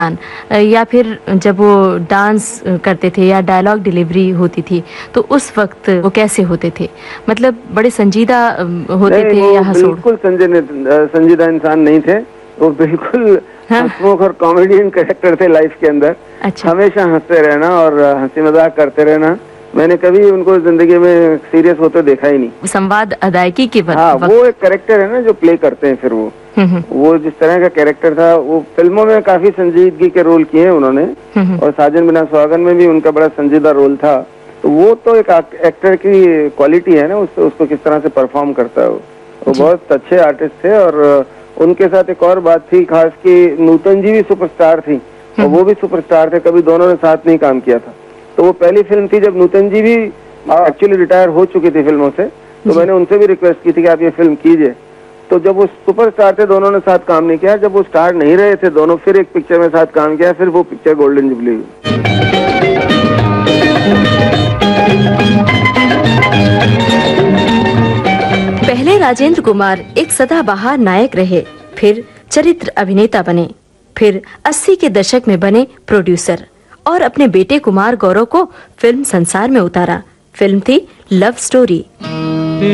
या फिर जब वो डांस करते थे या डायलॉग डिलीवरी होती थी तो उस वक्त वो कैसे होते थे? मतलब बड़े संजीदा होते थे या हंसमुख? बिल्कुल संजीदा इंसान नहीं थे। वो बिल्कुल हंसमुख और कॉमेडियन कैरेक्टर थे लाइफ के अंदर। अच्छा। हमेशा हंसते रहना और हंसी मजाक करते रहना। मैंने कभी उनको जिंदगी में सीरियस होते देखा ही नहीं। संवाद अदायगी के वक्त। हाँ, वो एक कैरेक्टर है ना जो प्ले करते हैं फिर वो जिस तरह का कैरेक्टर था, वो फिल्मों में काफी संजीदगी के रोल किए हैं उन्होंने और साजन बिना सुहागन में भी उनका बड़ा संजीदा रोल था। तो वो तो एक एक्टर की क्वालिटी है ना, उसको किस तरह से परफॉर्म करता है वो बहुत अच्छे आर्टिस्ट थे। और उनके साथ एक और बात थी खास कि नूतन जी भी सुपरस्टार थी और वो भी सुपरस्टार थे, कभी दोनों ने साथ नहीं काम किया था। तो वो पहली फिल्म थी जब नूतन जी भी एक्चुअली रिटायर हो चुकी थी फिल्मों से, तो मैंने उनसे भी रिक्वेस्ट की थी कि आप ये फिल्म कीजिए। तो जब वो सुपरस्टार थे दोनों ने साथ काम नहीं किया, जब वो स्टार नहीं रहे थे दोनों फिर एक पिक्चर में साथ काम किया, फिर वो पिक्चर गोल्डन जुबली हुई। पहले राजेंद्र कुमार एक सदाबहार नायक रहे, फिर चरित्र अभिनेता बने, फिर 80 के दशक में बने प्रोड्यूसर और अपने बेटे कुमार गौरव को फिल्म संसार में उतारा। फिल्म थी लव स्टोरी।